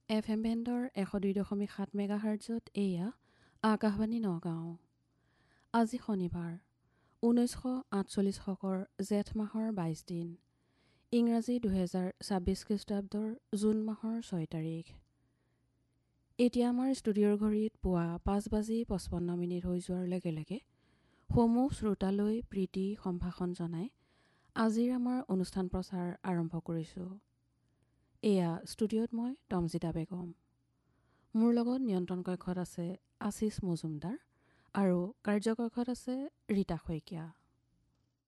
FM বেণ্ডৰ 102.7 মেগাহাৰ্টজত এয়া আকাশবাণী নগাঁও। আজি শনিবাৰ 1948 শকৰ জেঠ মাহৰ 22 দিন, ইংৰাজী 2026 খ্ৰীষ্টাব্দৰ জুন মাহৰ 6 তাৰিখ। এতিয়া আমাৰ ষ্টুডিঅ'ৰ ঘড়ীত পুৱা 5:55 হৈ যোৱাৰ লগে লগে সমূহ শ্ৰোতালৈ প্ৰীতি সম্ভাষণ জনাই আজিৰ আমাৰ অনুষ্ঠান প্ৰচাৰ আৰম্ভ কৰিছোঁ। এয়া ষ্টুডিঅ'ত মই তমজিতা বেগম। মোৰ লগত নিয়ন্ত্ৰণ কক্ষত আছে আশিষ মজুমদাৰ আৰু কাৰ্যকক্ষত আছে ৰীতা শইকীয়া।